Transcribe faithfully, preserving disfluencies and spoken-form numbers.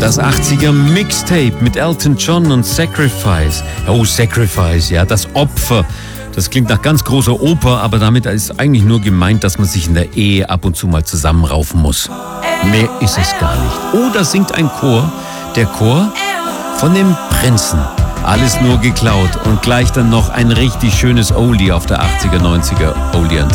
Das achtziger Mixtape mit Elton John und Sacrifice. Oh, Sacrifice, ja, das Opfer. Das klingt nach ganz großer Oper, aber damit ist eigentlich nur gemeint, dass man sich in der Ehe ab und zu mal zusammenraufen muss. Mehr ist es gar nicht. Oh, da singt ein Chor. Der Chor von dem Prinzen. Alles nur geklaut und gleich dann noch ein richtig schönes Oldie auf der achtziger, neunziger Oldie.